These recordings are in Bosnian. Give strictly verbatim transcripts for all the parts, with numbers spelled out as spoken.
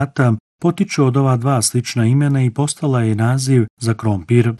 potiče od ova dva slična imena i postala je naziv za krompir.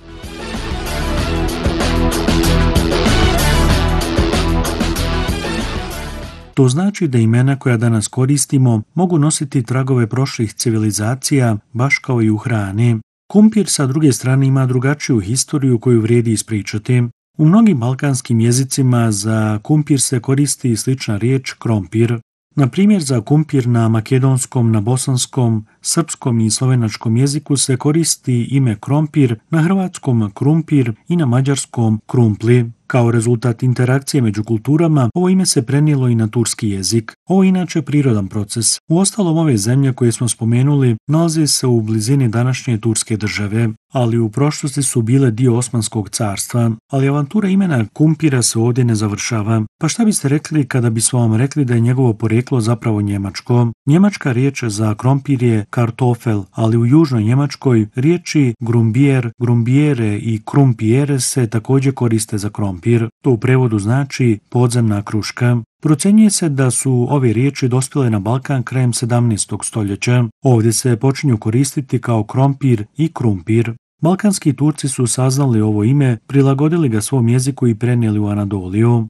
To znači da imena koja danas koristimo mogu nositi tragove prošlih civilizacija, baš kao i u hrani. Kumpir sa druge strane ima drugačiju historiju koju vrijedi ispričati. U mnogim balkanskim jezicima za kumpir se koristi slična riječ krompir. Na primjer, za kumpir na makedonskom, na bosanskom, srpskom i slovenačkom jeziku se koristi ime krompir, na hrvatskom krumpir i na mađarskom krumpli. Kao rezultat interakcije među kulturama, ovo ime se prenijelo i na turski jezik. Ovo je inače prirodan proces. Uostalom, ove zemlje koje smo spomenuli nalaze se u blizini današnje turske države, ali u prošlosti su bile dio Osmanskog carstva. Ali avantura imena kumpira se ovdje ne završava. Pa šta biste rekli kada bismo vam rekli da je njegovo porijeklo zapravo njemačko? Njemačka riječ za krompir je kartofel, ali u južnoj Njemačkoj riječi grumbier, grumbiere i krumpiere se također koriste za krompir. To u prevodu znači podzemna kruška. Procjenjuje se da su ove riječi dospjele na Balkan krajem sedamnaestog stoljeća. Ovdje se počinju koristiti kao krompir i krumpir. Balkanski Turci su saznali ovo ime, prilagodili ga svom jeziku i prenijeli u Anadoliju.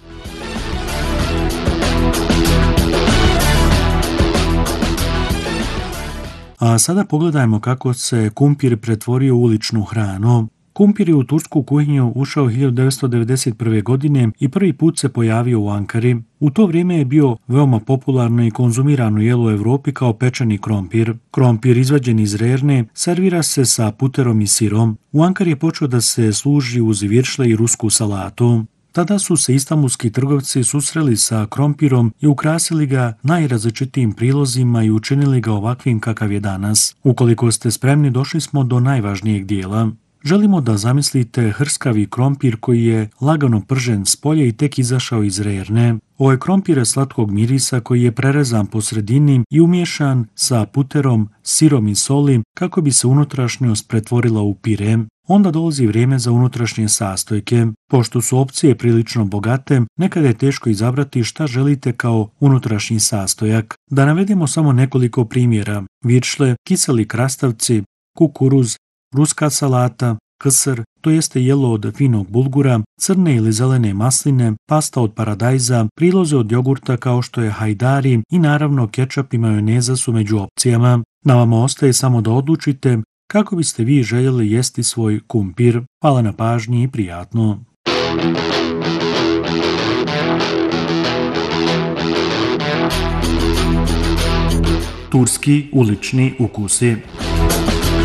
A sada pogledajmo kako se kumpir pretvorio u uličnu hranu. Kumpir je u tursku kuhinju ušao hiljadu devetsto devedeset prve. godine i prvi put se pojavio u Ankari. U to vrijeme je bio veoma popularno i konzumirano jelo u Europi kao pečeni krompir. Krompir izvađen iz rerne servira se sa puterom i sirom. U Ankari je počeo da se služi uz viršle i rusku salatu. Tada su se istanbulski trgovci susreli sa krompirom i ukrasili ga najrazličitijim prilozima i učinili ga ovakvim kakav je danas. Ukoliko ste spremni, došli smo do najvažnijeg dijela. Želimo da zamislite hrskavi krompir koji je lagano pržen s polja i tek izašao iz rerne. Ovo je krompir slatkog mirisa koji je prerezan po sredini i umiješan sa puterom, sirom i soli kako bi se unutrašnjost pretvorila u pire. Onda dolazi vrijeme za unutrašnje sastojke. Pošto su opcije prilično bogate, nekada je teško izabrati šta želite kao unutrašnji sastojak. Da navedemo samo nekoliko primjera: viršle, kiseli krastavci, kukuruz, ruska salata, ksr, to jeste jelo od finog bulgura, crne ili zelene masline, pasta od paradajza, priloze od jogurta kao što je hajdari i naravno kečap i majoneza su među opcijama. Na vama ostaje samo da odlučite kako biste vi željeli jesti svoj kumpir. Hvala na pažnji i prijatno. Turski ulični ukusi.